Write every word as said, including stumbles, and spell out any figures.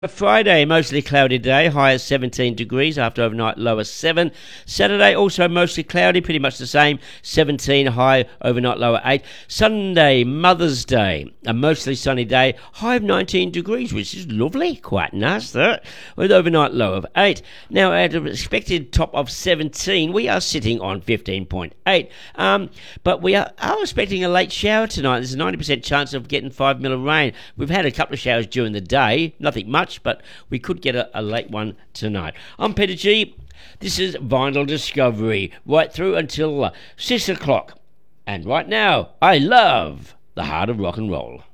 A Friday, mostly cloudy day, high at seventeen degrees after overnight low of seven. Saturday, also mostly cloudy, pretty much the same, seventeen, high overnight low of eight. Sunday, Mother's Day, a mostly sunny day, high of nineteen degrees, which is lovely, quite nice, that, with overnight low of eight. Now, at an expected top of seventeen, we are sitting on fifteen point eight, um, but we are, are expecting a late shower tonight. There's a ninety percent chance of getting five mil of rain. We've had a couple of showers during the day, nothing much, but we could get a, a late one tonight. I'm Peter G. This is Vinyl Discovery, right through until uh, six o'clock. And right now, I love the heart of rock and roll.